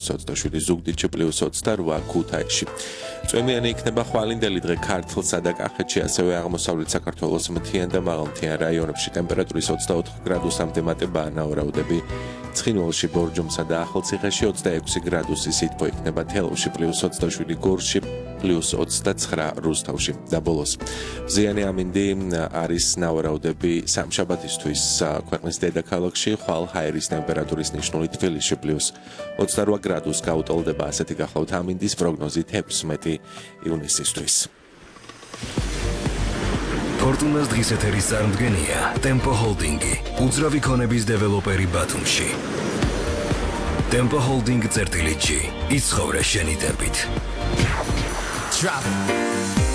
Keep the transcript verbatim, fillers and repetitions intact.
ოცდაშვიდი ზუგდიდში პლუს ოცდაოთხ ქუთაისში. წვიმიანი იქნება ხვალინდელი დღე ქართლსა და კახეთში, ასევე აღმოსავლეთ საქართველოს მთიან და მაღალმთიან რაიონებში ტემპერატურის ოცდაოთხ გრადუსამდე მატება ანავრაუდები. ცხინვალში, ბორჯომსა და ახალციხეში ოცდაექვსი გრადუსი სითბო იქნება, თელავში პლუს ოცდაშვიდი, გორში პლუს ოცდაცხრა, რუსთავში და ბოლოს. მზიანი ამინდი არის ნავარაუდები სამშაბათისთვის ქვეყნის დედაქალაქში, ხვალ ჰაერის ტემპერატურის ნიშნული თბილისში პლუს ოცდარვა გრადუს გაუტოლდება, ასეთი გახლავთ ამინდის პროგნოზით ევსმეტი ივნისისთვის. ფორტუნას დღის ეთერის წარმოდგენია Tempo Holding-ი, უძრავი ქონების დეველოპერი ბათუმში. Tempo Holding წერტილი ჯი, იცხოვრე შენი დებით. Drop.